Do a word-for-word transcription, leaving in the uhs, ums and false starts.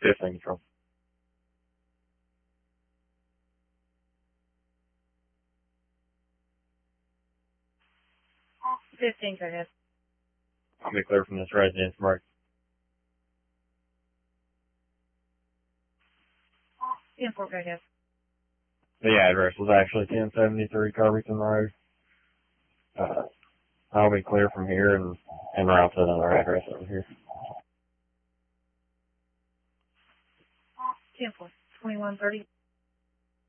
fifteen control. fifteen, go ahead. I'll be clear from this residence break. ten four, go ahead. The address was actually ten seventy-three Covington Road. Uh, I'll be clear from here and, and route to another address over here. ten four, twenty-one thirty.